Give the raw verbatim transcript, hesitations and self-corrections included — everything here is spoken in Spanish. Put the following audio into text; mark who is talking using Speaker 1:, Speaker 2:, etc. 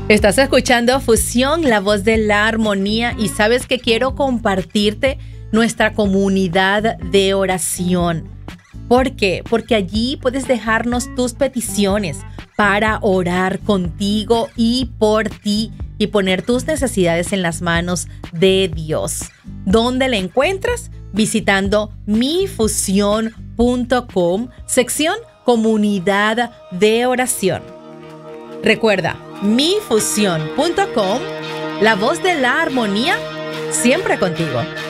Speaker 1: Estás escuchando Fusión, la voz de la armonía, y sabes que quiero compartirte nuestra comunidad de oración. ¿Por qué? Porque allí puedes dejarnos tus peticiones para orar contigo y por ti y poner tus necesidades en las manos de Dios. ¿Dónde la encuentras? Visitando mi fusión punto com, sección Comunidad de Oración. Recuerda, mi fusión punto com, la voz de la armonía, siempre contigo.